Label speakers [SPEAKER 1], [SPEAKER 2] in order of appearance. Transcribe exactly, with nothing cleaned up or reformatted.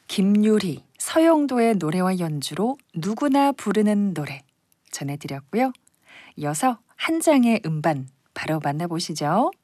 [SPEAKER 1] 김유리, 서영도의 노래와 연주로 누구나 부르는 노래 전해드렸고요. 이어서 한 장의 음반 바로 만나보시죠.